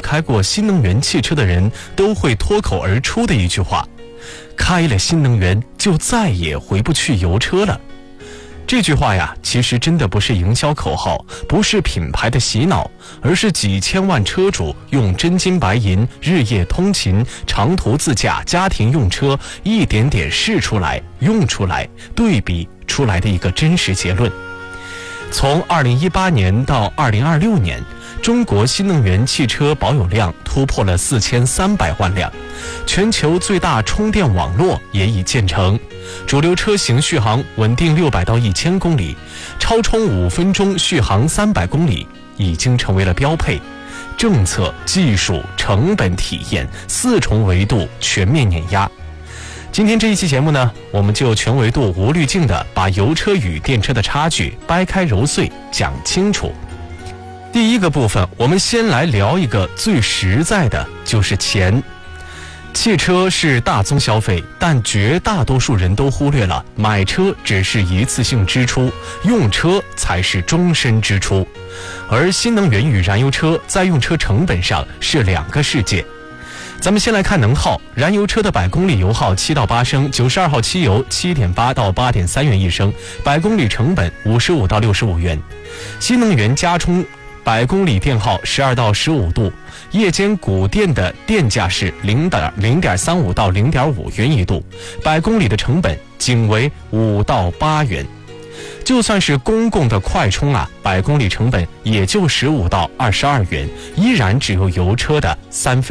开过新能源汽车的人都会脱口而出的一句话：开了新能源就再也回不去油车了。这句话呀，其实真的不是营销口号，不是品牌的洗脑，而是几千万车主用真金白银日夜通勤、长途自驾、家庭用车一点点试出来、用出来、对比出来的一个真实结论。从2018年到2026年，中国新能源汽车保有量突破了4300万辆，全球最大充电网络也已建成，主流车型续航稳定600到1000公里，超充5分钟续航300公里已经成为了标配。政策、技术、成本、体验4重维度全面碾压。今天这一期节目呢，我们就全维度无滤镜的把油车与电车的差距掰开揉碎讲清楚。第一个部分，我们先来聊一个最实在的，就是钱。汽车是大宗消费，但绝大多数人都忽略了买车只是一次性支出，用车才是终身支出。而新能源与燃油车在用车成本上是两个世界。咱们先来看能耗，燃油车的百公里油耗7到8升，92号汽油7.8到8.3元一升，百公里成本55到65元。新能源加充百公里电耗12到15度，夜间谷电的电价是0.35到0.5元一度，百公里的成本仅为5到8元。就算是公共的快充啊，百公里成本也就15到22元，依然只有油车的3分